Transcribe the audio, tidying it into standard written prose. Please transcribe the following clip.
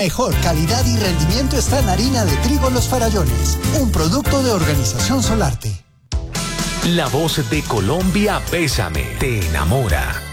Mejor calidad y rendimiento está en harina de trigo Los Farallones, un producto de Organización Solarte. La voz de Colombia, Bésame, te enamora.